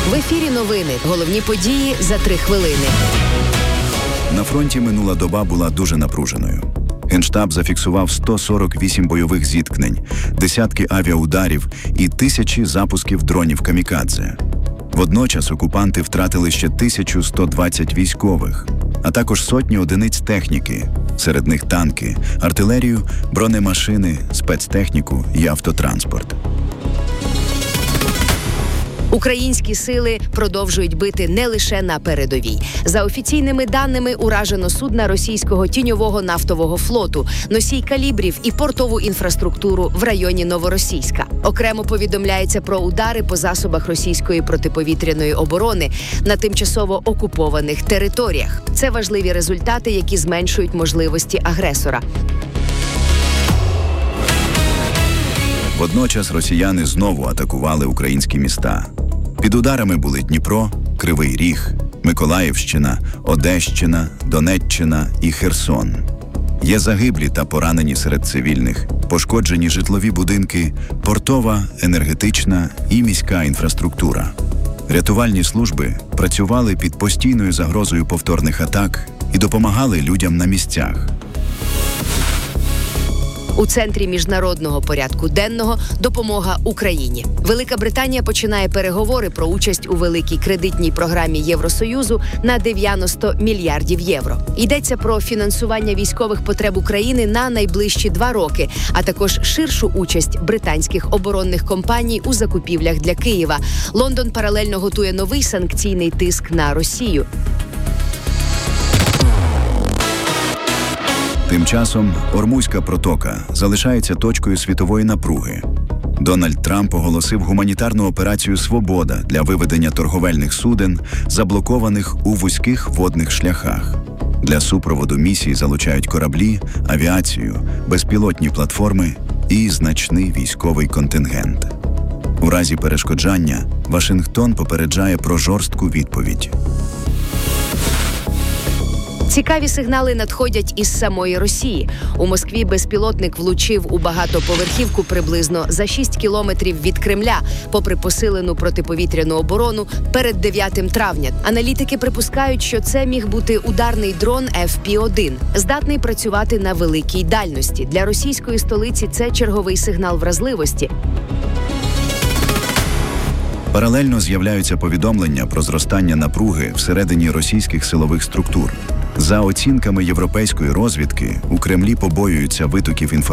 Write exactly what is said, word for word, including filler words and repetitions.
В ефірі новини. Головні події за три хвилини. На фронті минула доба була дуже напруженою. Генштаб зафіксував сто сорок вісім бойових зіткнень, десятки авіаударів і тисячі запусків дронів камікадзе. Водночас окупанти втратили ще тисячу сто двадцять військових, а також сотні одиниць техніки, серед них танки, артилерію, бронемашини, спецтехніку і автотранспорт. Українські сили продовжують бити не лише на передовій. За офіційними даними, уражено судна російського тіньового нафтового флоту, носій калібрів і портову інфраструктуру в районі Новоросійська. Окремо повідомляється про удари по засобах російської протиповітряної оборони на тимчасово окупованих територіях. Це важливі результати, які зменшують можливості агресора. Водночас росіяни знову атакували українські міста. Під ударами були Дніпро, Кривий Ріг, Миколаївщина, Одещина, Донеччина і Херсон. Є загиблі та поранені серед цивільних, пошкоджені житлові будинки, портова, енергетична і міська інфраструктура. Рятувальні служби працювали під постійною загрозою повторних атак і допомагали людям на місцях. У центрі міжнародного порядку денного допомога Україні. Велика Британія починає переговори про участь у великій кредитній програмі Євросоюзу на дев'яносто мільярдів євро. Йдеться про фінансування військових потреб України на найближчі два роки, а також ширшу участь британських оборонних компаній у закупівлях для Києва. Лондон паралельно готує новий санкційний тиск на Росію. Тим часом Ормузька протока залишається точкою світової напруги. Дональд Трамп оголосив гуманітарну операцію «Свобода» для виведення торговельних суден, заблокованих у вузьких водних шляхах. Для супроводу місії залучають кораблі, авіацію, безпілотні платформи і значний військовий контингент. У разі перешкоджання Вашингтон попереджає про жорстку відповідь. Цікаві сигнали надходять із самої Росії. У Москві безпілотник влучив у багатоповерхівку приблизно за шість кілометрів від Кремля, попри посилену протиповітряну оборону перед дев'ятим травня. Аналітики припускають, що це міг бути ударний дрон еф пі один, здатний працювати на великій дальності. Для російської столиці це черговий сигнал вразливості. Паралельно з'являються повідомлення про зростання напруги всередині російських силових структур. За оцінками європейської розвідки, у Кремлі побоюються витоків інформації